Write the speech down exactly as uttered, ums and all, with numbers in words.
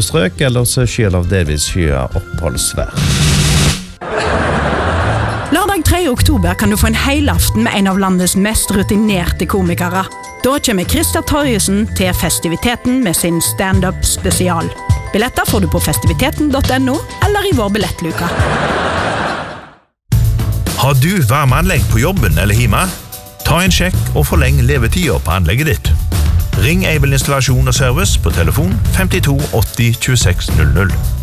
strøk, eller så skyld av delvis skya oppholdsvær. Lørdag tredje oktober kan du få en heilaften med en av landets mest rutinerte komikere. Da kommer Christer Torjussen til festiviteten med sin stand-up spesial. Billetter får du på festiviteten punktum no eller i vår billettluka. Har du varmeanlegg på jobben eller hjemme? Ta en sjekk og forleng levetida på anlegget ditt. Ring Aibel Installasjon og Service på telefon femtito åtti tjueseks null null.